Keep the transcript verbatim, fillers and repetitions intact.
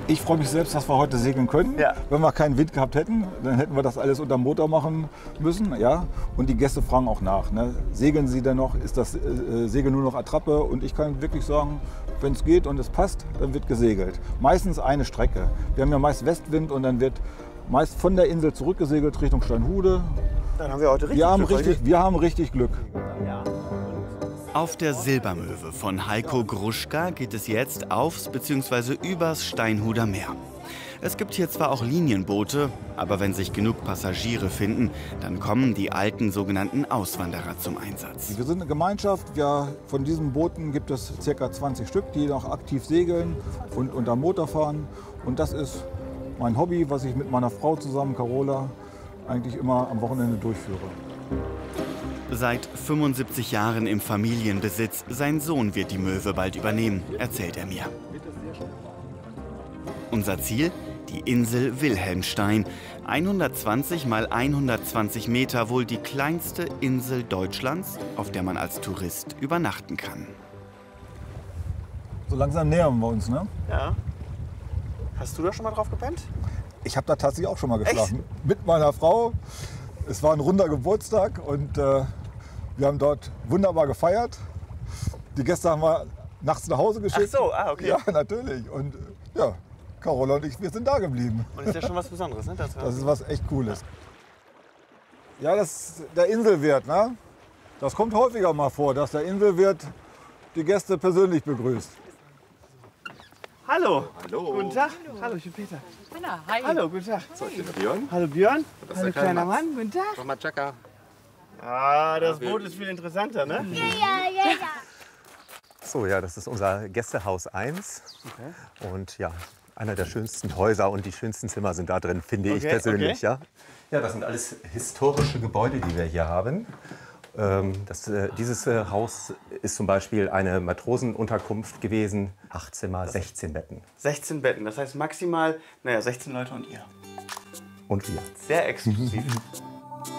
Ich freue mich selbst, dass wir heute segeln können. Ja. Wenn wir keinen Wind gehabt hätten, dann hätten wir das alles unter Motor machen müssen. Ja? Und die Gäste fragen auch nach. Ne? Segeln Sie denn noch? Ist das äh, Segeln nur noch Attrappe? Und ich kann wirklich sagen, wenn es geht und es passt, dann wird gesegelt. Meistens eine Strecke. Wir haben ja meist Westwind und dann wird meist von der Insel zurückgesegelt Richtung Steinhude. Dann haben wir heute richtig Wir haben Glück richtig, wir haben richtig Glück. Auf der Silbermöwe von Heiko Gruschka geht es jetzt aufs bzw. übers Steinhuder Meer. Es gibt hier zwar auch Linienboote, aber wenn sich genug Passagiere finden, dann kommen die alten sogenannten Auswanderer zum Einsatz. Wir sind eine Gemeinschaft. Ja, von diesen Booten gibt es ca. zwanzig Stück, die noch aktiv segeln und unter Motor fahren. Und das ist mein Hobby, was ich mit meiner Frau zusammen, Carola, eigentlich immer am Wochenende durchführe. Seit fünfundsiebzig Jahren im Familienbesitz. Sein Sohn wird die Möwe bald übernehmen, erzählt er mir. Unser Ziel? Die Insel Wilhelmstein. hundertzwanzig mal hundertzwanzig Meter, wohl die kleinste Insel Deutschlands, auf der man als Tourist übernachten kann. So langsam nähern wir uns, ne? Ja. Hast du da schon mal drauf gepennt? Ich habe da tatsächlich auch schon mal geschlafen. Echt? Mit meiner Frau. Es war ein runder Geburtstag und äh, wir haben dort wunderbar gefeiert. Die Gäste haben wir nachts nach Hause geschickt. Ach so, ah, okay. Ja, natürlich. Und äh, ja, Carola und ich, wir sind da geblieben. Und das ist ja schon was Besonderes, ne? Das, das ist was echt Cooles. Ja, das ist der Inselwirt, ne? Das kommt häufiger mal vor, dass der Inselwirt die Gäste persönlich begrüßt. Hallo. Hallo. Guten Tag. Hallo, Hallo ich bin Peter. Anna, hi. Hallo, guten Tag. So, ich bin Björn. Hallo Björn. Das ist Hallo der kleine kleiner Max. Mann, guten Tag. Mach mal Chaka. Ah, das Boot ist viel interessanter, ne? Ja, ja, ja. So, ja, das ist unser Gästehaus eins. Okay. Und ja, einer der schönsten Häuser und die schönsten Zimmer sind da drin, finde ich Okay, persönlich. okay. Ja. Ja, das sind alles historische Gebäude, die wir hier haben. Ähm, das, äh, dieses äh, Haus ist zum Beispiel eine Matrosenunterkunft gewesen. Acht Zimmer, sechzehn Betten. sechzehn Betten, das heißt maximal, naja, sechzehn Leute und ihr. Und wir. Sehr exklusiv.